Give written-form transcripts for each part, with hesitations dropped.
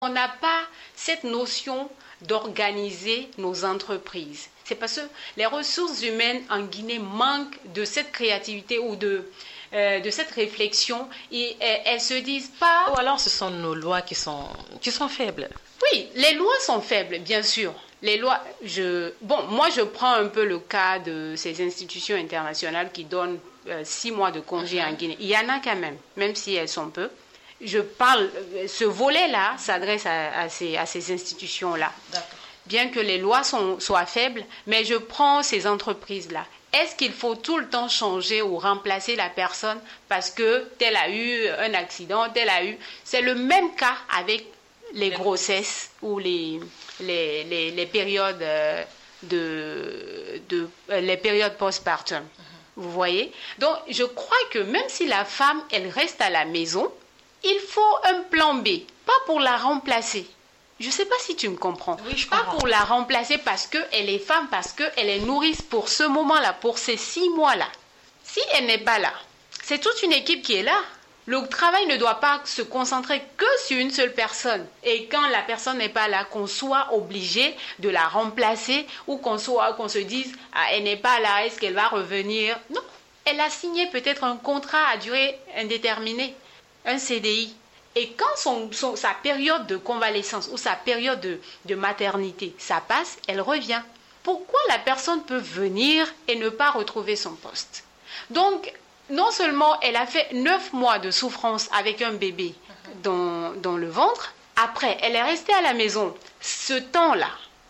On n'a pas cette notion d'organiser nos entreprises. C'est parce que les ressources humaines en Guinée manquent de cette créativité ou de cette réflexion et elles se disent pas... Ou alors ce sont nos lois qui sont faibles. Oui, les lois sont faibles, bien sûr. Les lois, moi je prends un peu le cas de ces institutions internationales qui donnent 6 mois de congé en Guinée. Il y en a quand même si elles sont peu. Je parle, ce volet-là s'adresse à ces institutions-là. D'accord. Bien que les lois soient faibles, mais je prends ces entreprises-là. Est-ce qu'il faut tout le temps changer ou remplacer la personne parce que telle a eu un accident, telle a eu... C'est le même cas avec les grossesses ou les périodes les périodes postpartum. Vous voyez? Donc, je crois que même si la femme, elle reste à la maison, il faut un plan B, pas pour la remplacer. Je ne sais pas si tu me comprends. Oui, je comprends. Pas pour la remplacer parce qu'elle est femme, parce qu'elle est nourrice pour ce moment-là, pour ces 6 mois-là. Si elle n'est pas là, c'est toute une équipe qui est là. Le travail ne doit pas se concentrer que sur une seule personne. Et quand la personne n'est pas là, qu'on soit obligé de la remplacer ou qu'on se dise « elle n'est pas là, est-ce qu'elle va revenir ?» Non, elle a signé peut-être un contrat à durée indéterminée, un CDI. Et quand sa période de convalescence ou sa période de maternité, ça passe, elle revient. Pourquoi la personne peut venir et ne pas retrouver son poste? Donc, non seulement elle a fait 9 mois de souffrance avec un bébé dans le ventre, après, elle est restée à la maison. Ce temps-là,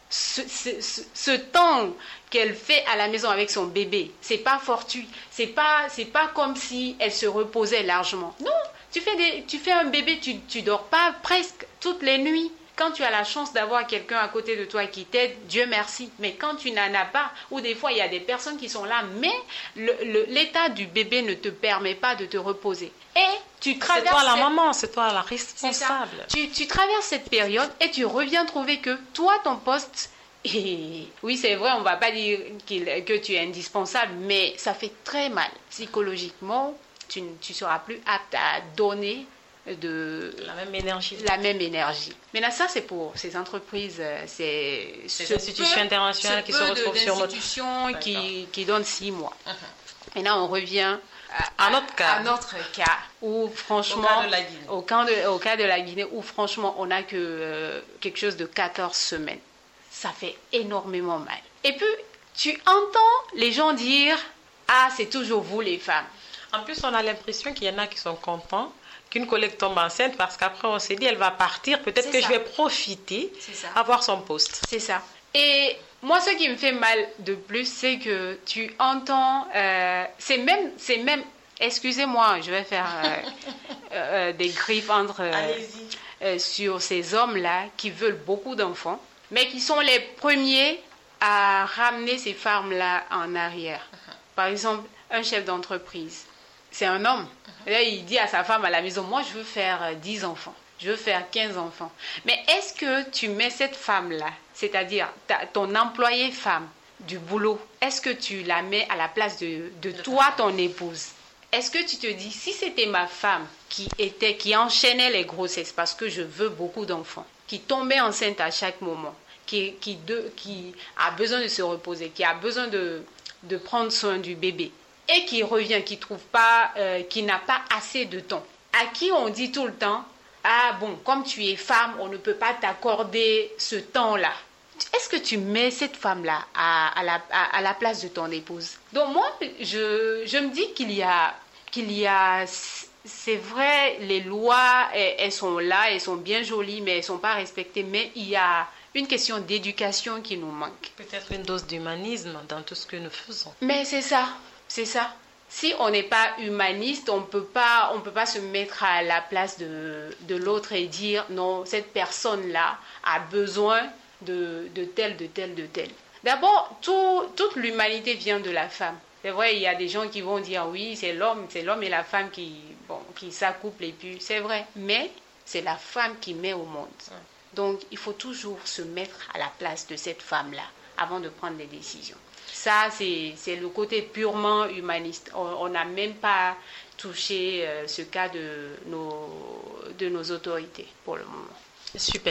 ce temps qu'elle fait à la maison avec son bébé, c'est pas fortuit. C'est pas comme si elle se reposait largement. Non, tu fais un bébé, tu dors pas presque toutes les nuits. Quand tu as la chance d'avoir quelqu'un à côté de toi qui t'aide, Dieu merci. Mais quand tu n'en as pas, ou des fois il y a des personnes qui sont là, mais l'état du bébé ne te permet pas de te reposer. Et tu traverses... C'est toi la maman, c'est toi la responsable. Tu traverses cette période et tu reviens trouver que toi, ton poste... Et oui, c'est vrai, on ne va pas dire que tu es indispensable, mais ça fait très mal. Psychologiquement, tu ne seras plus apte à donner la même énergie. Maintenant, ça, c'est pour ces entreprises, ces institutions internationales qui se retrouvent sur notre... institutions qui donnent 6 mois. Maintenant, on revient à notre cas, où franchement, au cas de la Guinée, où franchement, on n'a que quelque chose de 14 semaines. Ça fait énormément mal. Et puis, tu entends les gens dire « Ah, c'est toujours vous les femmes ». En plus, on a l'impression qu'il y en a qui sont contents qu'une collègue tombe enceinte parce qu'après on s'est dit elle va partir, peut-être que je vais profiter, avoir son poste. C'est ça. Et moi, ce qui me fait mal de plus, c'est que tu entends, c'est même, excusez-moi, je vais faire des griffes sur ces hommes-là qui veulent beaucoup d'enfants, mais qui sont les premiers à ramener ces femmes-là en arrière. Par exemple, un chef d'entreprise, c'est un homme. Et là, il dit à sa femme à la maison, moi, je veux faire 10 enfants. Je veux faire 15 enfants. Mais est-ce que tu mets cette femme-là, c'est-à-dire ton employée femme du boulot, est-ce que tu la mets à la place de toi, ton épouse? Est-ce que tu te dis, si c'était ma femme qui enchaînait les grossesses parce que je veux beaucoup d'enfants, qui tombait enceinte à chaque moment, qui a besoin de se reposer, qui a besoin de prendre soin du bébé, et qui revient, qui n'a pas assez de temps, à qui on dit tout le temps, ah bon, comme tu es femme, on ne peut pas t'accorder ce temps-là. Est-ce que tu mets cette femme-là à la place de ton épouse? Donc moi, je me dis qu'il y a, c'est vrai, les lois, elles sont là, elles sont bien jolies, mais elles ne sont pas respectées, mais il y a une question d'éducation qui nous manque. Peut-être une dose d'humanisme dans tout ce que nous faisons. Mais c'est ça. C'est ça. Si on n'est pas humaniste, on peut pas se mettre à la place de l'autre et dire non, cette personne-là a besoin de tel. D'abord, toute l'humanité vient de la femme. C'est vrai, il y a des gens qui vont dire oui, c'est l'homme et la femme qui s'accouplent et puis c'est vrai, mais c'est la femme qui met au monde. Donc, il faut toujours se mettre à la place de cette femme-là avant de prendre des décisions. Ça, c'est le côté purement humaniste. On n'a même pas touché ce cas de nos autorités pour le moment. Super.